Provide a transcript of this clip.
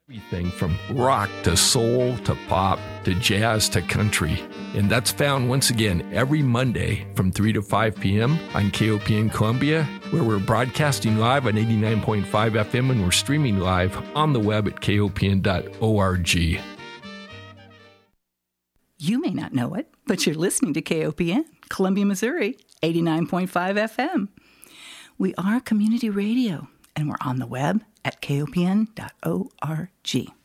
Everything from rock to soul to pop to jazz to country. And that's found once again every Monday from 3 to 5 p.m. on KOPN Columbia, where we're broadcasting live on 89.5 FM and we're streaming live on the web at kopn.org. You may not know it, but you're listening to KOPN, Columbia, Missouri, 89.5 FM. We are community radio, and we're on the web at kopn.org.